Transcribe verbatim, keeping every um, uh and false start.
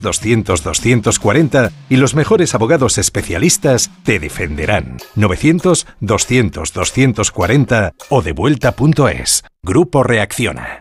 doscientos doscientos cuarenta y los mejores abogados especialistas te defenderán. novecientos doscientos doscientos cuarenta o devuelta punto es. Grupo Reacciona.